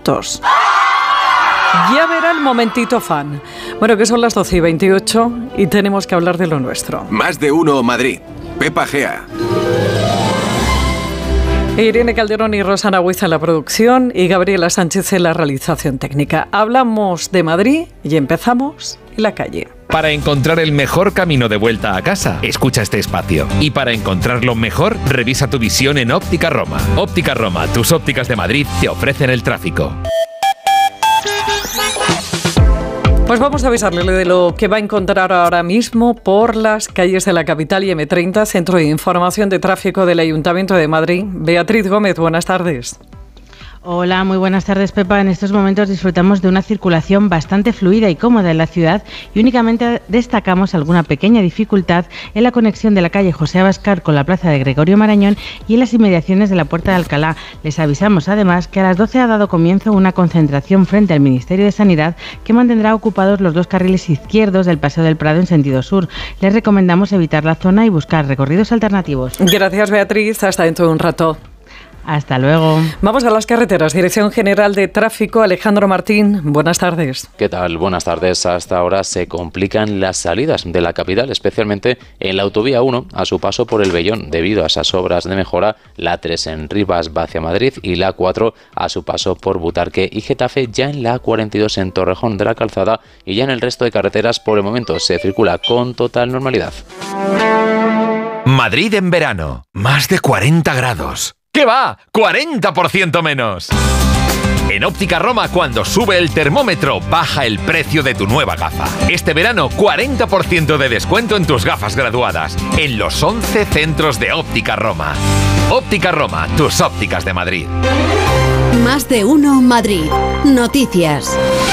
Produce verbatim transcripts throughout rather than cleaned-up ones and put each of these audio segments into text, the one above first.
minutos. Ya verá el momentito fan. Bueno, que son las doce y veintiocho y tenemos que hablar de lo nuestro. Más de uno Madrid. Pepa Gea. Irene Calderón y Rosana Huiza en la producción y Gabriela Sánchez en la realización técnica. Hablamos de Madrid y empezamos en la calle. Para encontrar el mejor camino de vuelta a casa, escucha este espacio. Y para encontrarlo mejor, revisa tu visión en Óptica Roma. Óptica Roma, tus ópticas de Madrid, te ofrecen el tráfico. Pues vamos a avisarle de lo que va a encontrar ahora mismo por las calles de la capital y eme treinta, Centro de Información de Tráfico del Ayuntamiento de Madrid. Beatriz Gómez, buenas tardes. Hola, muy buenas tardes, Pepa. En estos momentos disfrutamos de una circulación bastante fluida y cómoda en la ciudad y únicamente destacamos alguna pequeña dificultad en la conexión de la calle José Abascal con la plaza de Gregorio Marañón y en las inmediaciones de la Puerta de Alcalá. Les avisamos además que a las doce ha dado comienzo una concentración frente al Ministerio de Sanidad que mantendrá ocupados los dos carriles izquierdos del Paseo del Prado en sentido sur. Les recomendamos evitar la zona y buscar recorridos alternativos. Gracias, Beatriz. Hasta dentro de un rato. Hasta luego. Vamos a las carreteras. Dirección General de Tráfico, Alejandro Martín. Buenas tardes. ¿Qué tal? Buenas tardes. Hasta ahora se complican las salidas de la capital, especialmente en la autovía uno, a su paso por el Vellón, debido a esas obras de mejora, la tres en Rivas va hacia Madrid y la cuatro a su paso por Butarque y Getafe, ya en la cuarenta y dos en Torrejón de la Calzada, y ya en el resto de carreteras por el momento se circula con total normalidad. Madrid en verano, más de cuarenta grados. ¿Qué va? ¡cuarenta por ciento menos! En Óptica Roma, cuando sube el termómetro, baja el precio de tu nueva gafa. Este verano, cuarenta por ciento de descuento en tus gafas graduadas, en los once centros de Óptica Roma. Óptica Roma, tus ópticas de Madrid. Más de uno Madrid. Noticias.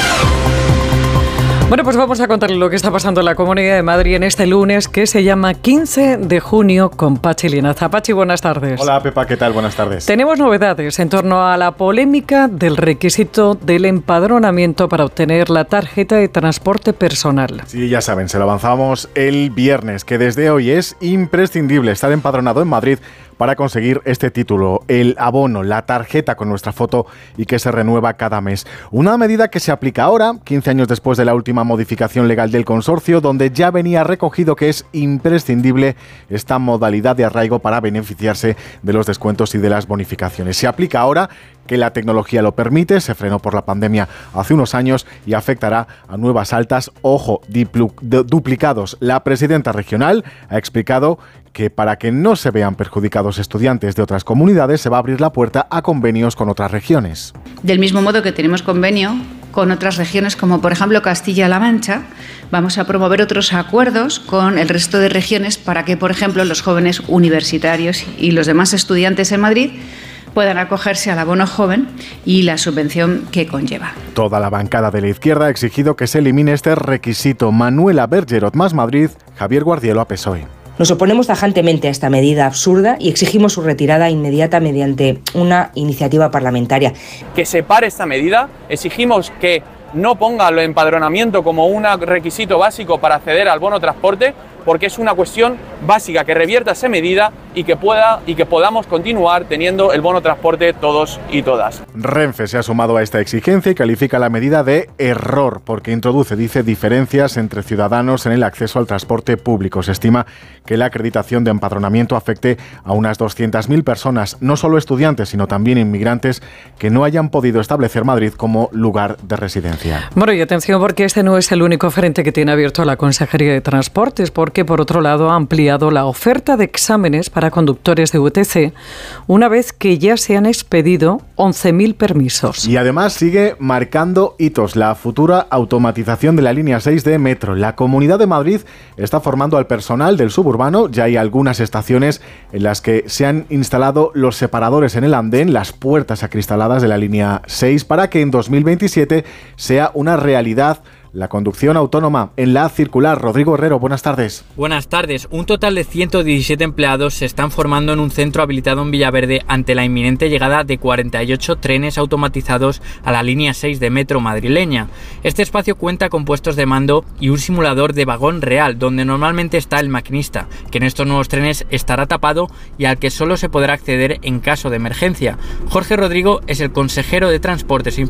Bueno, pues vamos a contarle lo que está pasando en la Comunidad de Madrid en este lunes, que se llama quince de junio, con Pachi Linaza. Pachi, buenas tardes. Hola, Pepa, ¿qué tal? Buenas tardes. Tenemos novedades en torno a la polémica del requisito del empadronamiento para obtener la tarjeta de transporte personal. Sí, ya saben, se lo avanzamos el viernes, que desde hoy es imprescindible estar empadronado en Madrid para conseguir este título, el abono, la tarjeta con nuestra foto y que se renueva cada mes. Una medida que se aplica ahora, quince años después de la última modificación legal del consorcio, donde ya venía recogido que es imprescindible esta modalidad de arraigo para beneficiarse de los descuentos y de las bonificaciones. Se aplica ahora que la tecnología lo permite, se frenó por la pandemia hace unos años y afectará a nuevas altas, ojo, diplu- duplicados. La presidenta regional ha explicado que para que no se vean perjudicados estudiantes de otras comunidades se va a abrir la puerta a convenios con otras regiones. Del mismo modo que tenemos convenio con otras regiones como por ejemplo Castilla-La Mancha, vamos a promover otros acuerdos con el resto de regiones para que por ejemplo los jóvenes universitarios y los demás estudiantes en Madrid puedan acogerse al abono joven y la subvención que conlleva. Toda la bancada de la izquierda ha exigido que se elimine este requisito. Manuela Bergerot, Más Madrid, Javier Guardielo, a P S O E. Nos oponemos tajantemente a esta medida absurda y exigimos su retirada inmediata mediante una iniciativa parlamentaria. Que se pare esta medida, exigimos que no ponga el empadronamiento como un requisito básico para acceder al bono transporte, porque es una cuestión básica, que revierta esa medida y que pueda y que podamos continuar teniendo el bono transporte todos y todas. Renfe se ha sumado a esta exigencia y califica la medida de error porque introduce, dice, diferencias entre ciudadanos en el acceso al transporte público. Se estima que la acreditación de empadronamiento afecte a unas doscientas mil personas, no solo estudiantes, sino también inmigrantes que no hayan podido establecer Madrid como lugar de residencia. Bueno, y atención, porque este no es el único frente que tiene abierto la Consejería de Transportes, porque por otro lado ha ampliado la oferta de exámenes para conductores de U T C, una vez que ya se han expedido once mil permisos. Y además sigue marcando hitos la futura automatización de la línea seis de Metro. La Comunidad de Madrid está formando al personal del suburbano. Ya hay algunas estaciones en las que se han instalado los separadores en el andén, las puertas acristaladas de la línea seis, para que en dos mil veintisiete sea una realidad la conducción autónoma en la circular. Rodrigo Herrero, buenas tardes. Buenas tardes. Un total de ciento diecisiete empleados se están formando en un centro habilitado en Villaverde ante la inminente llegada de cuarenta y ocho trenes automatizados a la línea seis de Metro madrileña. Este espacio cuenta con puestos de mando y un simulador de vagón real, donde normalmente está el maquinista, que en estos nuevos trenes estará tapado y al que solo se podrá acceder en caso de emergencia. Jorge Rodrigo es el consejero de Transportes e